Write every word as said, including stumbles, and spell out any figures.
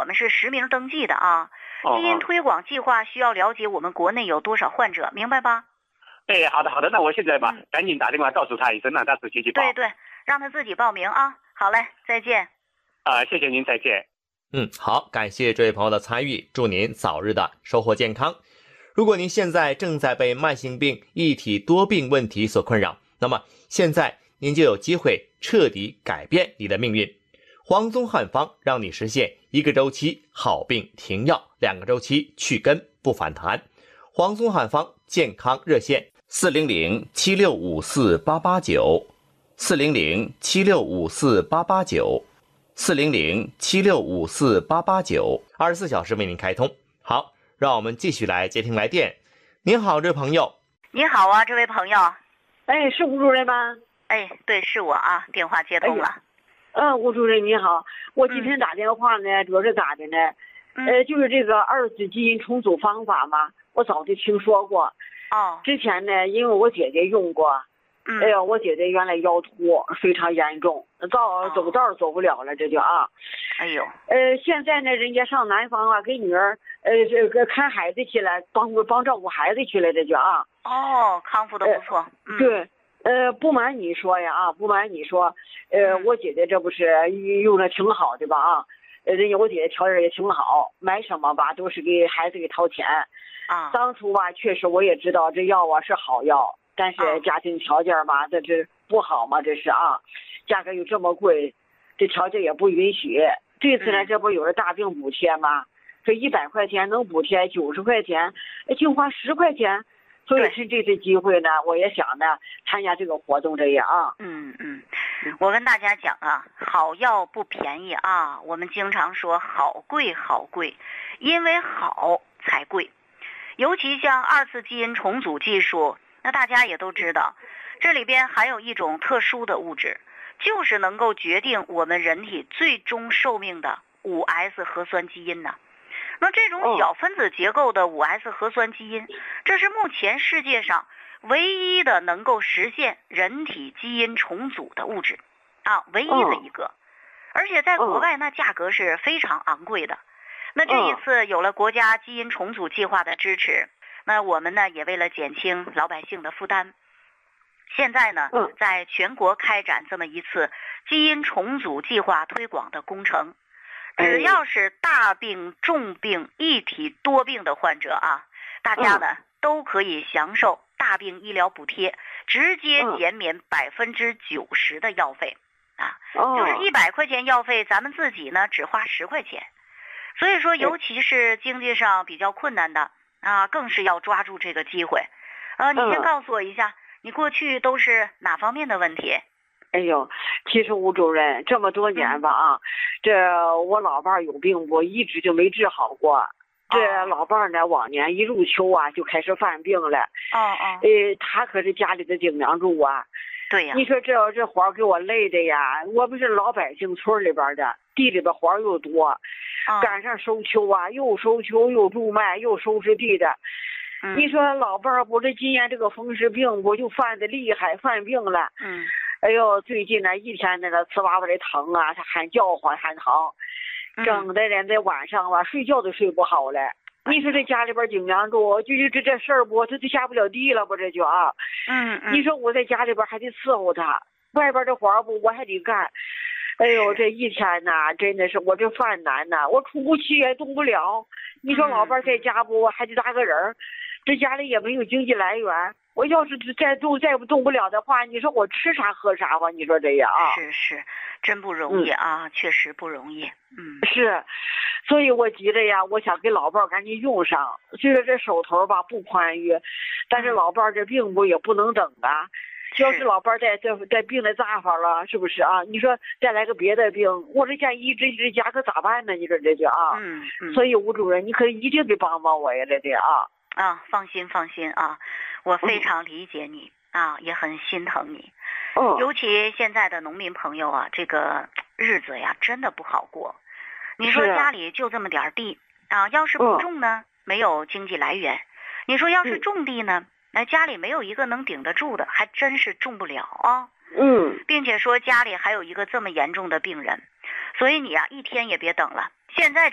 我们是实名登记的啊。 哦、 基因推广计划需要了解我们国内有多少患者，明白吧？ 哎，好的好的，那我现在吧， 嗯、 赶紧打电话告诉他一声，让他自己去报。 对对，让他自己报名啊。好嘞，再见。 啊、呃，谢谢您，再见。 嗯，好，感谢这位朋友的参与，祝您早日的收获健康。如果您现在正在被慢性病、一体多病问题所困扰，那么现在您就有机会彻底改变你的命运。黄宗汉方让你实现一个周期好病停药，两个周期去根不反弹。黄宗汉方健康热线四零零七六五四八八九，四零零七六五四八八九，四零零七六五四八八九，二十四小时为您开通。好，让我们继续来接听来电。您好，这位朋友。 你好啊，这位朋友。 哎，是吴主任吗？ 哎，对，是我啊，电话接通了。 哎嗯，吴主任你好，我今天打电话呢，嗯、主要是咋的呢？ 嗯、 呃，就是这个二次基因重组方法嘛，我早就听说过。 哦。 之前呢，因为我姐姐用过， 嗯、 哎呀，我姐姐原来腰突非常严重，道走道走不了了，这就啊。 哎呦。 呃，现在呢，人家上南方啊，给女儿呃这个看孩子去了，帮帮照顾孩子去了，这就啊。 哦，康复的不错。呃嗯、对。呃，不瞒你说呀，啊，不瞒你说，呃，我姐姐这不是用的挺好的吧啊，呃，人家我姐姐条件也挺好，买什么吧都是给孩子给掏钱， 啊， 当初吧确实我也知道这药啊是好药，但是家庭条件吧这这不好嘛，这是啊，价格又这么贵，这条件也不允许。这次呢，这不有了大病补贴吗？这一百块钱能补贴九十块钱，就花十块钱。所以趁这次机会呢，我也想呢参加这个活动这样啊。 嗯嗯，我跟大家讲啊，好药不便宜啊。我们经常说好贵好贵，因为好才贵。尤其像二次基因重组技术，那大家也都知道，这里边含有一种特殊的物质，就是能够决定我们人体最终寿命的五 S 核酸基因呢。那这种小分子结构的五 S 核酸基因，这是目前世界上唯一的能够实现人体基因重组的物质啊，唯一的一个。而且在国外那价格是非常昂贵的。那这一次有了国家基因重组计划的支持，那我们呢也为了减轻老百姓的负担，现在呢在全国开展这么一次基因重组计划推广的工程。只要是大病、重病、一体多病的患者啊，大家呢、嗯、都可以享受大病医疗补贴，直接减免百分之九十的药费啊， 哦、 就是一百块钱药费，咱们自己呢只花十块钱。所以说，尤其是经济上比较困难的啊，更是要抓住这个机会。呃，你先告诉我一下，嗯、你过去都是哪方面的问题？ 哎呦，其实吴主任这么多年吧啊，这我老伴儿有病，我一直就没治好过。这老伴儿呢，往年一入秋啊就开始犯病了。 哦哦。 呃，他可是家里的顶梁柱啊。 对呀。 你说这这活儿给我累的呀！我不是老百姓村里边的，地里边活儿又多，赶上收秋啊，又收秋又种麦又收拾地的。 嗯、 你说老伴儿不是今年这个风湿病不就犯的厉害，犯病了。 嗯。 哎呦，最近呢一天那个呲哇哇的疼啊，他喊叫唤喊疼，整的人在晚上吧睡觉都睡不好了。你说这家里边顶梁柱，就就这这事儿不，他就下不了地了不这就啊。 嗯嗯。 你说我在家里边还得伺候他，外边的活儿不我还得干。哎呦，这一天呐，真的是我这犯难呐，我出不去也动不了。你说老伴在家不，我还得搭个人，这家里也没有经济来源。我要是再动再不动不了的话，你说我吃啥喝啥吧？你说这样啊？ 是是，真不容易啊，嗯、确实不容易。嗯， 是，所以我急着呀，我想给老伴儿赶紧用上。虽然这手头吧不宽裕，但是老伴儿这病不也不能等啊。要是老伴儿再再再病的咋法了，是不是啊？你说再来个别的病，我这家一直一直家可咋办呢？你说这就啊？ 嗯嗯。 所以吴主任，你可一定得帮帮我呀，这得啊。 啊，放心放心啊，我非常理解你、嗯、啊，也很心疼你。 哦。 尤其现在的农民朋友啊，这个日子呀真的不好过。你说家里就这么点地啊，要是不种呢，嗯、没有经济来源；你说要是种地呢，那、嗯、家里没有一个能顶得住的，还真是种不了啊。 嗯。 并且说家里还有一个这么严重的病人，所以你啊一天也别等了，现在。